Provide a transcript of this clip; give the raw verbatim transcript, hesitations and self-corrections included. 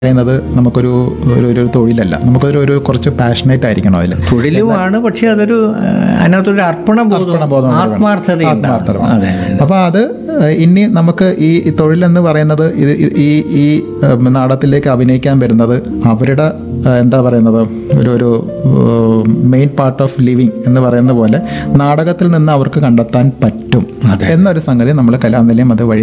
പറയുന്നത് നമുക്കൊരു ഒരു ഒരു തൊഴിലല്ല, നമുക്കൊരു ഒരു കുറച്ച് പാഷനേറ്റ് ആയിരിക്കണം അതിൽ. തൊഴിലുമാണ്, പക്ഷെ അതൊരു അതിനകത്തൊരു അർപ്പണബോധം, ആത്മാർത്ഥതയുണ്ട്. അപ്പോൾ അത് ഇനി നമുക്ക് ഈ തൊഴിലെന്ന് പറയുന്നത് ഇത് ഈ ഈ നാടകത്തിലേക്ക് അഭിനയിക്കാൻ വരുന്നത് അവരുടെ എന്താ പറയുന്നത് ഒരു ഒരു മെയിൻ പാർട്ട് ഓഫ് ലിവിങ് എന്ന് പറയുന്ന പോലെ നാടകത്തിൽ നിന്ന് അവർക്ക് കണ്ടെത്താൻ പറ്റും എന്നൊരു സംഗതി നമ്മൾ കലാനിലയം അത് വഴി